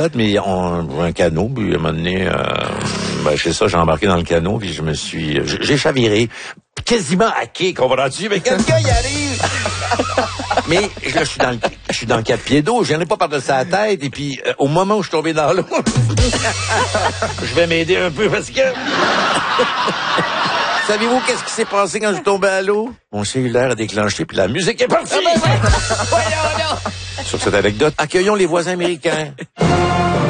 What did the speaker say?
anecdote, mais un canot, puis à un moment donné, c'est ça, j'ai embarqué dans le canot, puis j'ai chaviré. Quasiment hacké, comprends-tu? Mais quelqu'un y arrive! Mais là, je suis dans 4 pieds d'eau, je n'en ai pas par-dessus la tête, et puis au moment où je suis tombé dans l'eau, je vais m'aider un peu parce que... Savez-vous qu'est-ce qui s'est passé quand je suis tombé à l'eau? Mon cellulaire a déclenché, puis la musique est partie! Sur cette anecdote, accueillons les voisins américains.